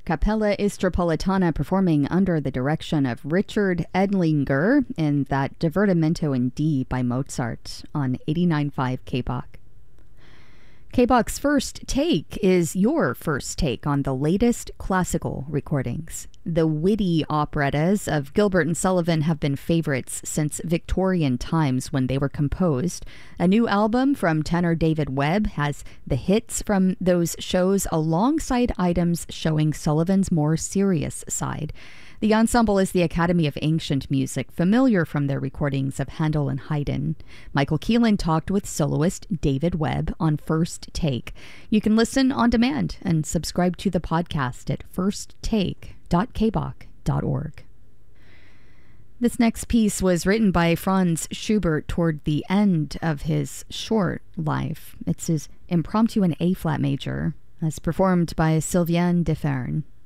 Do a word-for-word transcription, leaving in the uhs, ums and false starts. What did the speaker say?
Capella Istropolitana performing under the direction of Richard Edlinger in that Divertimento in D by Mozart on eighty-nine point five K B O C. K B O C's First Take is your first take on the latest classical recordings. The witty operettas of Gilbert and Sullivan have been favorites since Victorian times when they were composed. A new album from tenor David Webb has the hits from those shows alongside items showing Sullivan's more serious side. The ensemble is the Academy of Ancient Music, familiar from their recordings of Handel and Haydn. Michael Keelan talked with soloist David Webb on First Take. You can listen on demand and subscribe to the podcast at first take dot k b o c dot org. This next piece was written by Franz Schubert toward the end of his short life. It's his Impromptu in A-flat major, as performed by Sylvain Deferne.